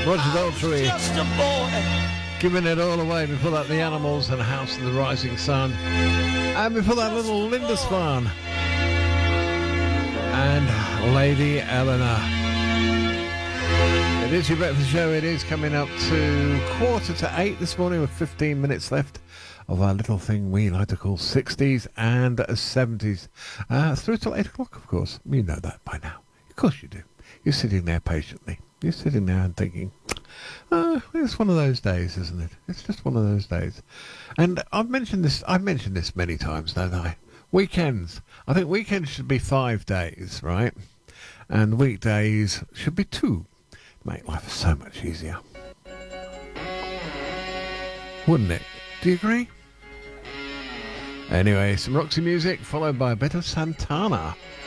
Roger Daltrey. Just a boy. Giving it all away. Before that, The Animals and House of the Rising Sun. And before that, little Lindisfarne. And Lady Eleanor. It is your breakfast show. It is coming up to 7:45 this morning with 15 minutes left of our little thing we like to call 60s and 70s. Through till 8 o'clock, of course. You know that by now. Of course you do. You're sitting there patiently. You're sitting there and thinking, it's one of those days, isn't it? It's just one of those days. And I've mentioned this many times, don't I? Weekends. I think weekends should be 5 days, right? And weekdays should be 2. Make life so much easier. Wouldn't it? Do you agree? Anyway, some Roxy music followed by a bit of Santana.